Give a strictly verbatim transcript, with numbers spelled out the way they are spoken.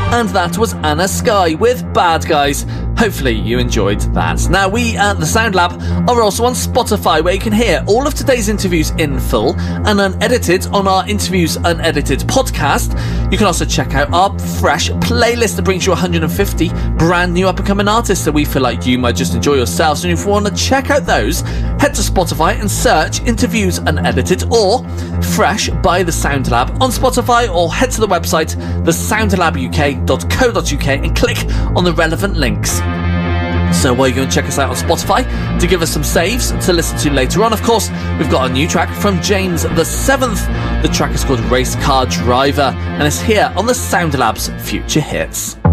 and that was Anna Sky with Bad Guys. Hopefully you enjoyed that. Now, we at the Sound Lab are also on Spotify, where you can hear all of today's interviews in full and unedited on our Interviews Unedited podcast. You can also check out our fresh playlist that brings you one hundred fifty brand new up-and-coming artists that we feel like you might just enjoy yourselves. And if you want to check out those, head to Spotify and search Interviews Unedited or Fresh by The Sound Lab on Spotify, or head to the website the sound lab u k dot co dot u k and click on the relevant links. So while you're going to check us out on Spotify to give us some saves to listen to later on, of course, we've got a new track from James the seventh. The track is called Race Car Driver, and it's here on the Sound Lab's Future Hits.